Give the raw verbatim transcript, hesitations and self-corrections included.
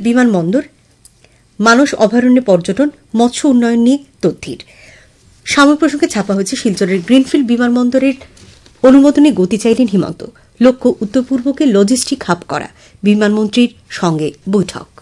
বিমানবন্দর, মানস অভয়ারণ্যে পর্যটন, মৎস্য উন্নয়ন নিয়ে তথ্যের। সাময়িক প্রসঙ্গে ছাপা হয়েছে শিলচরের গ্রিনফিল্ড বিমানবন্দরের অনুমোদনে গতি চাইলেন হিমন্ত। লক্ষ্য উত্তর পূর্বকে লজিস্টিক হাব করা। বিমানমন্ত্রীর সঙ্গে বৈঠক।